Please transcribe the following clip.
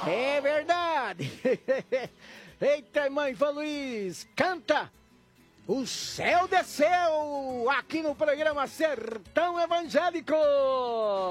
É verdade. Eita, mãe, Ivan Luiz, canta! O céu desceu aqui no programa Sertão Evangélico.